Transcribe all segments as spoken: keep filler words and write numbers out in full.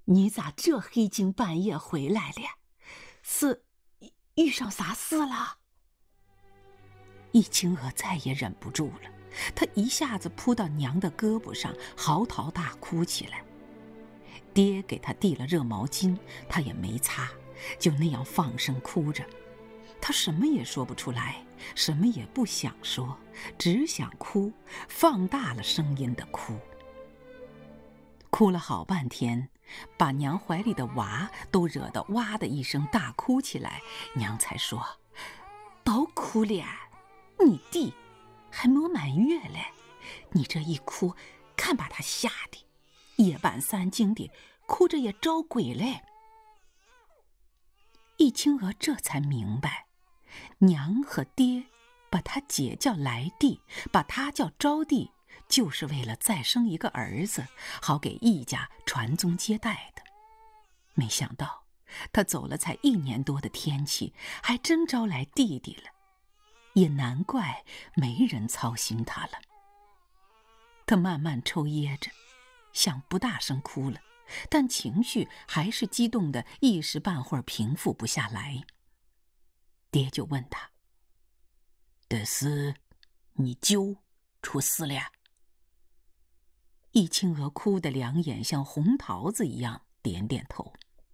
你咋这黑更半夜回来了？是遇上啥事了？易清娥再也忍不住了，她一下子扑到娘的胳膊上，嚎啕大哭起来。爹给她递了热毛巾，她也没擦，就那样放声哭着。她什么也说不出来，什么也不想说，只想哭，放大了声音的哭。哭了好半天，把娘怀里的娃都惹得哇的一声大哭起来，娘才说：“都哭了，你弟还没满月嘞，你这一哭，看把他吓的，夜半三更的，哭着也招鬼嘞。”易清娥这才明白，娘和爹把他姐叫来弟，把他叫招弟，就是为了再生一个儿子，好给易家传宗接代的。没想到他走了才一年多的天气，还真招来弟弟了，也难怪没人操心他了。他慢慢抽噎着，想不大声哭了，但情绪还是激动的，一时半会儿平复不下来。爹就问他：“这是你舅出事了？”易清娥哭得两眼像红桃子一样，点点头。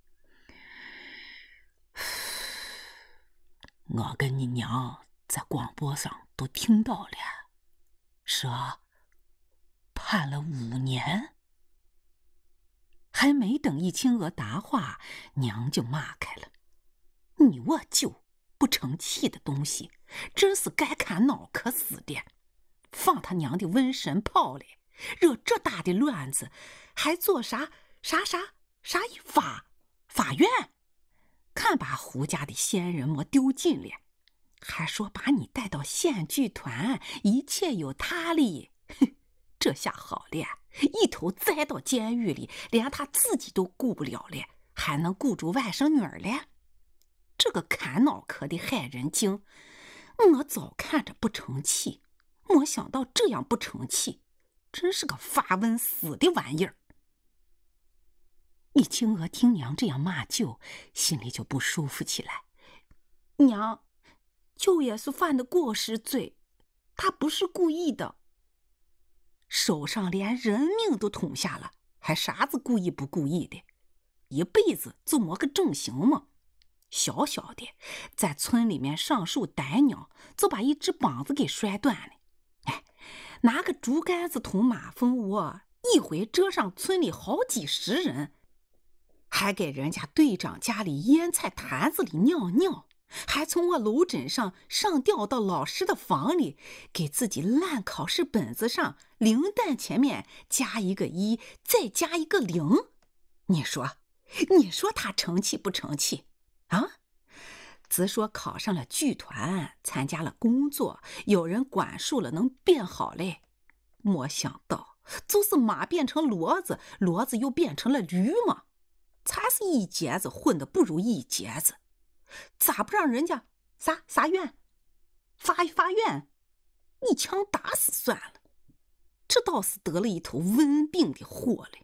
我跟你娘在广播上都听到了，说判了五年。还没等易清娥答话，娘就骂开了：“你我舅不成器的东西，真是该砍脑壳死的！放他娘的瘟神炮嘞！惹这大的乱子，还做啥啥啥啥一法法院？看把胡家的仙人么丢尽了，还说把你带到县剧团，一切有他哩！哼，这下好了，一头栽到监狱里，连他自己都顾不了了，还能顾住外甥女儿了？这个砍脑壳的害人精，我早看着不成器，没想到这样不成器，真是个发瘟死的玩意儿。”易清娥听娘这样骂舅，心里就不舒服起来。娘，舅也是犯的过失罪，他不是故意的。手上连人命都捅下了，还啥子故意不故意的？一辈子就没个正形嘛。小小的在村里面上树逮鸟，就把一只膀子给摔断了。哎，拿个竹竿子捅马蜂窝，一回蛰上村里好几十人，还给人家队长家里腌菜坛子里尿尿，还从我楼枕上上吊到老师的房里，给自己烂考试本子上零蛋前面加一个一，再加一个零。你说，你说他成器不成器啊？只说考上了剧团，参加了工作，有人管束了，能变好嘞。没想到就是马变成骡子，骡子又变成了驴嘛。才是一截子混得不如一截子，咋不让人家啥啥院发发院一枪打死算了？这倒是得了一头瘟病的祸嘞。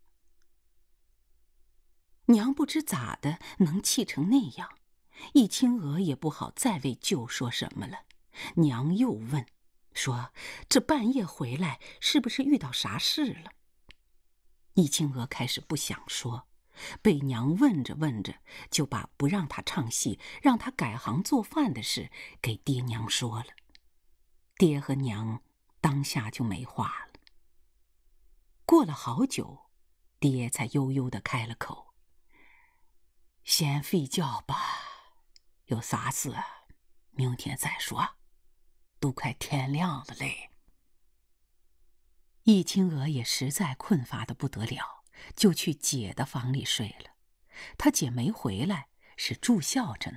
娘不知咋的能气成那样，易清娥也不好再为舅说什么了。娘又问说：“这半夜回来是不是遇到啥事了？”易清娥开始不想说，被娘问着问着，就把不让他唱戏，让他改行做饭的事给爹娘说了。爹和娘当下就没话了。过了好久，爹才悠悠地开了口：“先睡觉吧，有啥事明天再说，都快天亮了嘞。”易清娥也实在困乏得不得了，就去姐的房里睡了。她姐没回来，是住校着呢。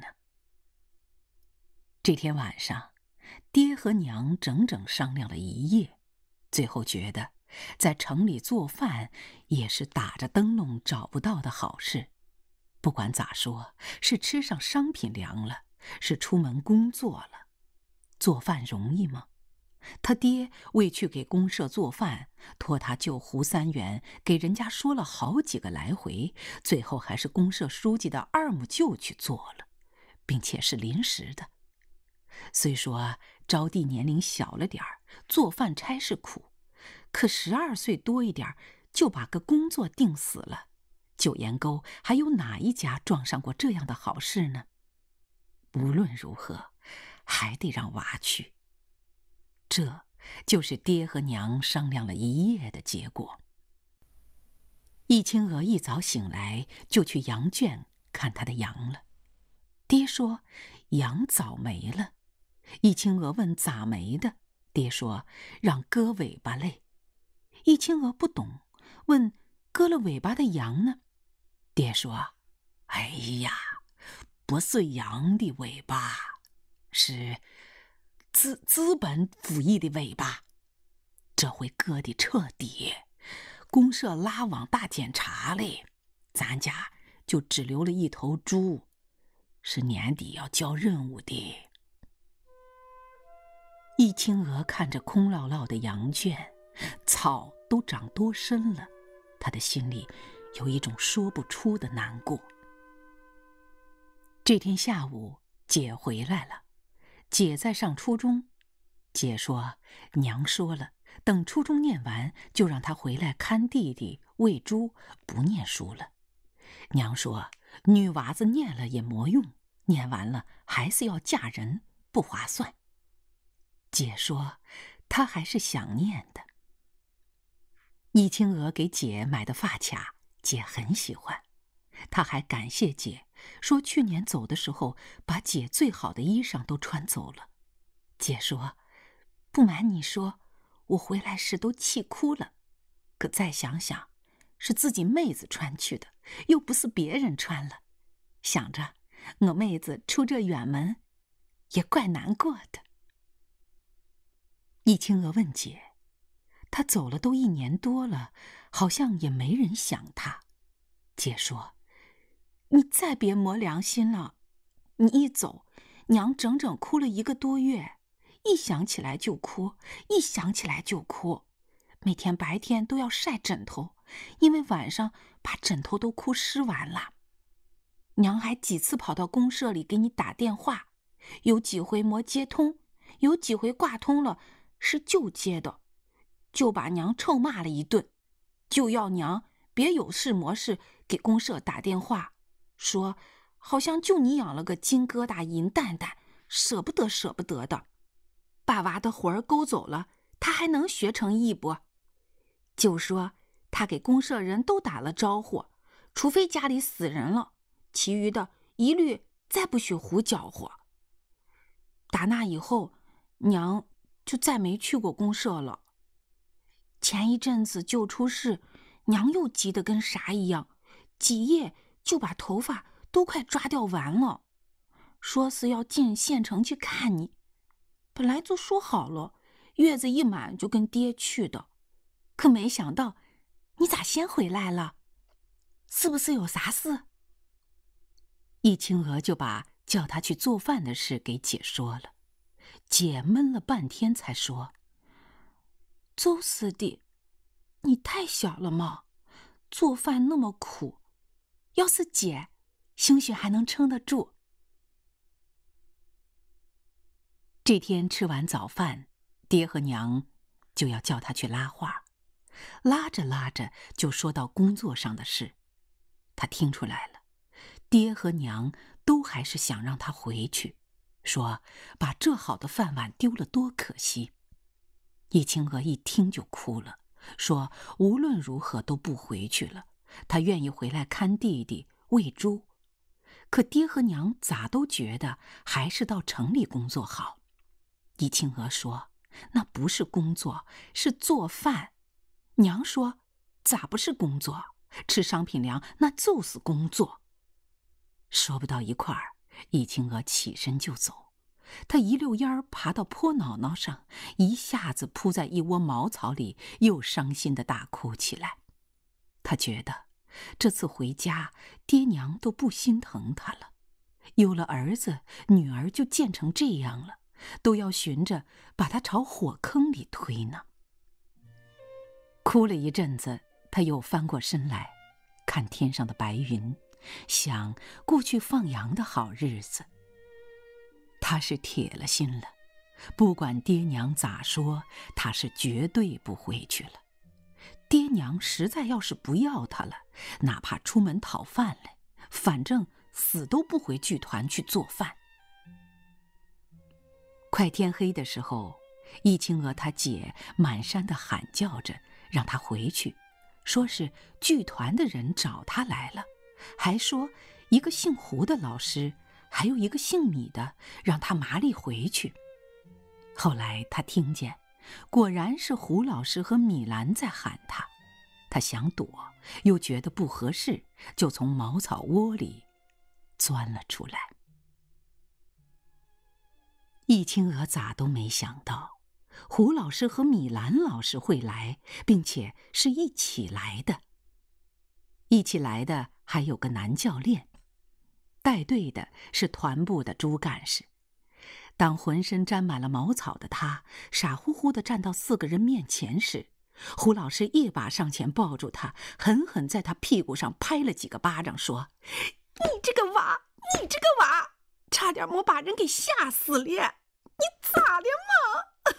这天晚上，爹和娘整整商量了一夜，最后觉得在城里做饭也是打着灯笼找不到的好事。不管咋说，是吃上商品粮了，是出门工作了。做饭容易吗？ 他爹为去给公社做饭，托他救胡三元，给人家说了好几个来回，最后还是公社书记的二母舅去做了，并且是临时的。虽说招娣年龄小了点儿，做饭差事苦，可十二岁多一点就把个工作定死了，九岩沟还有哪一家撞上过这样的好事呢？无论如何，还得让娃去。这就是爹和娘商量了一夜的结果。易清娥一早醒来就去羊圈看他的羊了。爹说羊早没了。易清娥问咋没的，爹说让割尾巴嘞。易清娥不懂，问割了尾巴的羊呢？爹说哎呀，不是羊的尾巴，是资资本主义的尾巴。这回割的彻底，公社拉网大检查嘞，咱家就只留了一头猪，是年底要交任务的。易清娥看着空落落的羊圈，草都长多深了，她的心里有一种说不出的难过。这天下午，姐回来了。姐在上初中，姐说娘说了，等初中念完就让她回来看弟弟喂猪，不念书了。娘说女娃子念了也没用，念完了还是要嫁人，不划算。姐说她还是想念的。易清娥给姐买的发卡，姐很喜欢。她还感谢姐，说去年走的时候把姐最好的衣裳都穿走了。姐说不瞒你说，我回来时都气哭了，可再想想是自己妹子穿去的，又不是别人穿了，想着我妹子出这远门也怪难过的。易清娥问姐，她走了都一年多了，好像也没人想她。姐说你再别磨良心了，你一走，娘整整哭了一个多月，一想起来就哭，一想起来就哭，每天白天都要晒枕头，因为晚上把枕头都哭湿完了。娘还几次跑到公社里给你打电话，有几回没接通，有几回挂通了是舅接的，就把娘臭骂了一顿，就要娘别有事没事给公社打电话，说好像就你养了个金疙瘩银蛋蛋，舍不得舍不得的，把娃的魂儿勾走了，他还能学成义不？就说他给公社人都打了招呼，除非家里死人了，其余的一律再不许胡搅和。打那以后，娘就再没去过公社了。前一阵子就出事，娘又急得跟啥一样，几夜就把头发都快抓掉完了，说是要进县城去看你。本来就说好了，月子一满就跟爹去的，可没想到你咋先回来了？是不是有啥事？易清娥就把叫她去做饭的事给姐说了。姐闷了半天才说，就是的，你太小了嘛，做饭那么苦，要是姐，兴许还能撑得住。这天吃完早饭，爹和娘就要叫他去拉话，拉着拉着就说到工作上的事。他听出来了，爹和娘都还是想让他回去，说把这好的饭碗丢了多可惜。易清娥一听就哭了，说无论如何都不回去了，她愿意回来看弟弟喂猪。可爹和娘咋都觉得还是到城里工作好。易清娥说那不是工作，是做饭。娘说咋不是工作，吃商品粮那就是工作。说不到一块儿，易清娥起身就走。她一溜烟儿爬到坡脑脑上，一下子扑在一窝茅草里，又伤心地大哭起来。她觉得这次回家，爹娘都不心疼她了。有了儿子，女儿就贱成这样了， 都要寻着把他朝火坑里推呢。哭了一阵子，他又翻过身来，看天上的白云，想过去放羊的好日子。他是铁了心了，不管爹娘咋说，他是绝对不回去了。爹娘实在要是不要他了，哪怕出门讨饭来，反正死都不回剧团去做饭。快天黑的时候，易清娥她姐满山的喊叫着让他回去，说是剧团的人找他来了，还说一个姓胡的老师，还有一个姓米的，让他麻利回去。后来他听见，果然是胡老师和米兰在喊他，他想躲，又觉得不合适，就从茅草窝里钻了出来。易清娥咋都没想到，胡老师和米兰老师会来，并且是一起来的。一起来的还有个男教练，带队的是团部的朱干事。当浑身沾满了茅草的他傻乎乎地站到四个人面前时，胡老师一把上前抱住他，狠狠在他屁股上拍了几个巴掌，说：“你这个娃，你这个娃，差点没把人给吓死了，你咋了嘛？”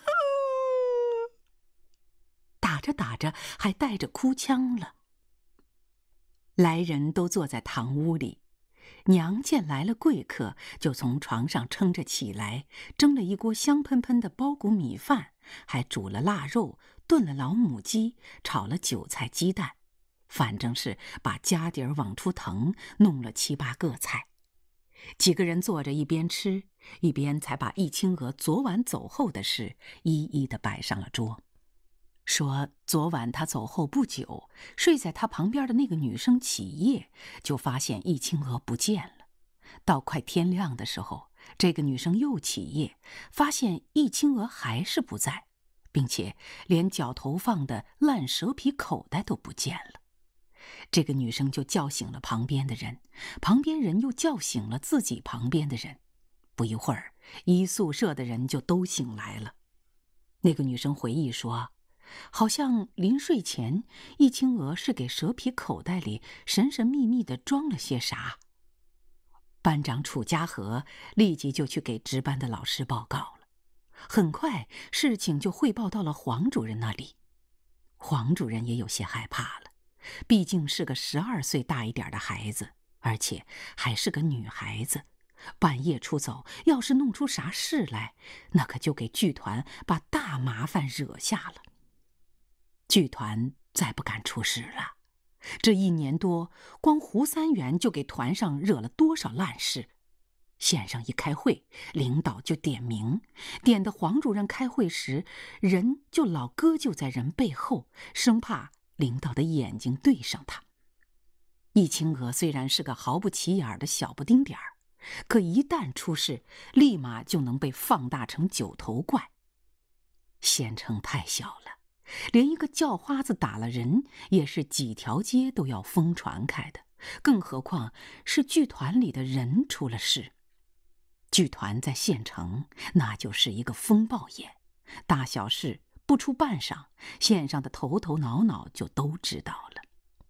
打着打着还带着哭腔了。来人都坐在堂屋里，娘见来了贵客，就从床上撑着起来，蒸了一锅香喷喷的包谷米饭，还煮了腊肉，炖了老母鸡，炒了韭菜鸡蛋，反正是把家底儿往出腾，弄了七八个菜。几个人坐着一边吃，一边才把易清娥昨晚走后的事一一地摆上了桌。说昨晚他走后不久，睡在他旁边的那个女生起夜，就发现易清娥不见了。到快天亮的时候，这个女生又起夜，发现易清娥还是不在，并且连脚头放的烂蛇皮口袋都不见了。这个女生就叫醒了旁边的人，旁边人又叫醒了自己旁边的人。不一会儿，一宿舍的人就都醒来了。那个女生回忆说，好像临睡前，易清娥是给蛇皮口袋里神神秘秘地装了些啥。班长楚家和立即就去给值班的老师报告了。很快，事情就汇报到了黄主任那里。黄主任也有些害怕了，毕竟是个十二岁大一点的孩子，而且还是个女孩子。半夜出走，要是弄出啥事来，那可就给剧团把大麻烦惹下了。剧团再不敢出事了。这一年多，光胡三元就给团上惹了多少烂事。县上一开会，领导就点名，点的黄主任开会时，人就老搁就在人背后，生怕领导的眼睛对上他。易清娥虽然是个毫不起眼的小不丁点儿，可一旦出事，立马就能被放大成九头怪。县城太小了，连一个叫花子打了人，也是几条街都要疯传开的，更何况是剧团里的人出了事。剧团在县城，那就是一个风暴眼，大小事不出半晌，县上的头头脑脑就都知道了。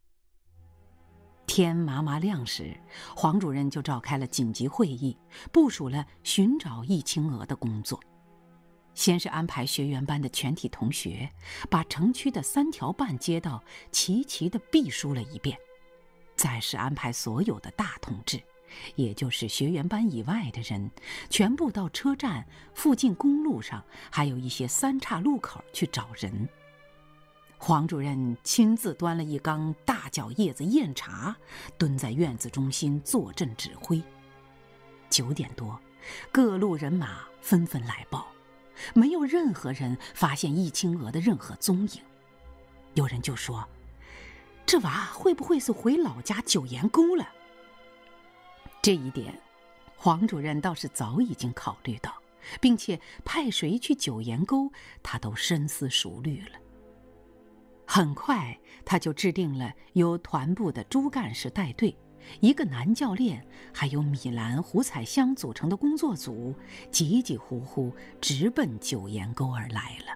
天麻麻亮时，黄主任就召开了紧急会议，部署了寻找易清娥的工作。先是安排学员班的全体同学把城区的三条半街道齐齐地避书了一遍，再是安排所有的大同志，也就是学员班以外的人，全部到车站附近公路上，还有一些三岔路口去找人。黄主任亲自端了一缸大脚叶子酽茶，蹲在院子中心坐镇指挥。九点多，各路人马纷纷来报，没有任何人发现易清娥的任何踪影。有人就说，这娃会不会是回老家九岩沟了？这一点，黄主任倒是早已经考虑到，并且派谁去九岩沟，他都深思熟虑了。很快，他就制定了由团部的朱干事带队， 一个男教练还有米兰、胡彩香组成的工作组，急急呼呼直奔九岩沟而来了。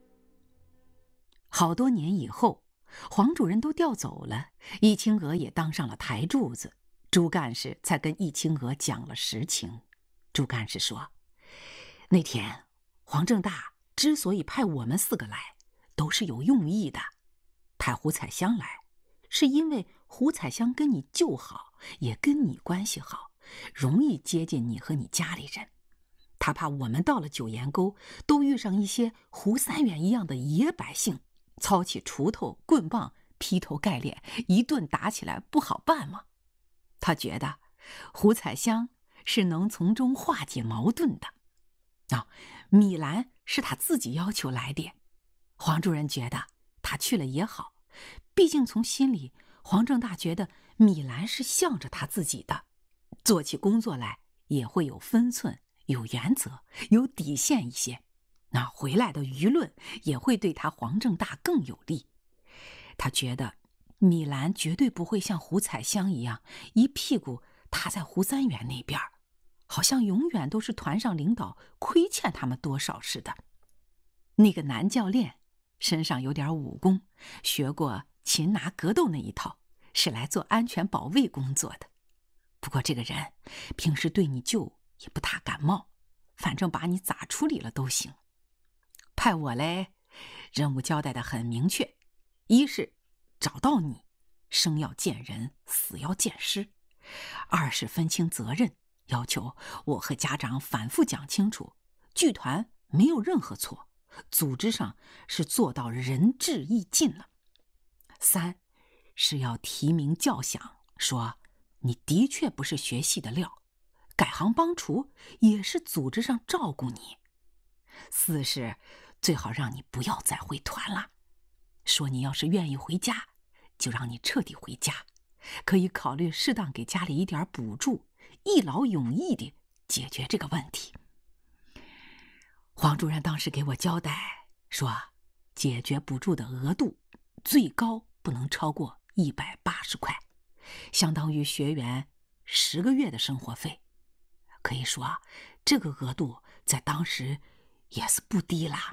好多年以后，黄主任都调走了，易清娥也当上了台柱子，朱干事才跟易清娥讲了实情。朱干事说，那天黄正大之所以派我们四个来，都是有用意的。派胡彩香来，是因为胡彩香跟你舅好，也跟你关系好，容易接近你和你家里人。他怕我们到了九岩沟，都遇上一些胡三元一样的野百姓，操起锄头、棍棒，劈头盖脸，一顿打起来不好办嘛。他觉得胡彩香是能从中化解矛盾的。啊，米兰是他自己要求来的。黄主任觉得他去了也好，毕竟从心里，黄正大觉得米兰是向着他自己的，做起工作来也会有分寸、有原则、有底线一些。那回来的舆论也会对他黄正大更有利。他觉得米兰绝对不会像胡彩香一样，一屁股踏在胡三元那边，好像永远都是团上领导亏欠他们多少似的。那个男教练身上有点武功，学过擒拿格斗那一套，是来做安全保卫工作的。不过这个人平时对你舅也不大感冒，反正把你咋处理了都行。派我嘞，任务交代得很明确，一是找到你，生要见人，死要见尸；二是分清责任，要求我和家长反复讲清楚，剧团没有任何错，组织上是做到仁至义尽了。三是要提名叫响，说你的确不是学戏的料，改行帮厨也是组织上照顾你。四是最好让你不要再回团了，说你要是愿意回家，就让你彻底回家，可以考虑适当给家里一点补助，一劳永逸地解决这个问题。黄主任当时给我交代说，解决补助的额度最高不能超过一百八十块，相当于学员十个月的生活费。可以说这个额度在当时也是不低啦。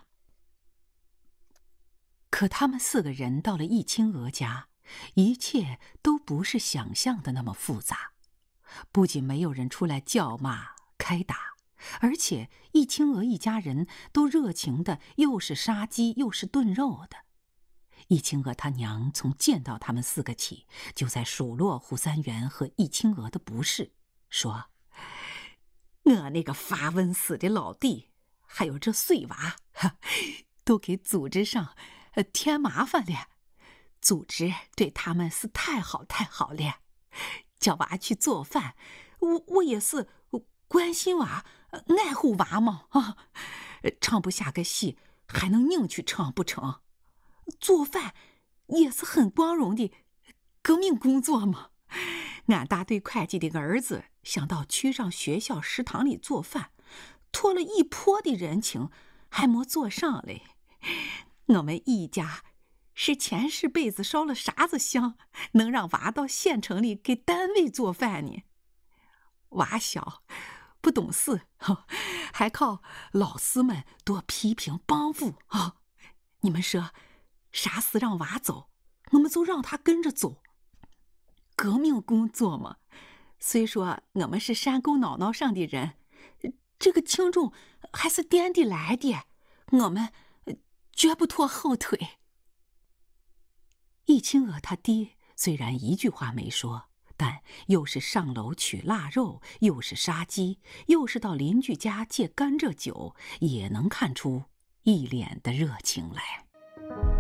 可他们四个人到了易清娥家，一切都不是想象的那么复杂。不仅没有人出来叫骂开打，而且易清娥一家人都热情的，又是杀鸡又是炖肉的。易清娥他娘从见到他们四个起，就在数落胡三元和易清娥的不是，说我那个发瘟死的老弟，还有这碎娃，都给组织上添麻烦了。组织对他们是太好太好了，叫娃去做饭，我我也是关心娃、爱护娃嘛啊！唱不下个戏，还能硬去唱不成？做饭也是很光荣的革命工作嘛。俺大队会计的儿子想到区上学校食堂里做饭，托了一坡的人情，还没做上嘞。我们一家是前世辈子烧了啥子香，能让娃到县城里给单位做饭呢？娃小不懂事，还靠老师们多批评帮扶啊！你们说啥事让娃走，我们就让他跟着走。革命工作嘛，虽说我们是山沟脑脑上的人，这个轻重还是颠地来的，我们绝不拖后腿。易清娥他爹虽然一句话没说，但又是上楼取腊肉，又是杀鸡，又是到邻居家借甘蔗酒，也能看出一脸的热情来。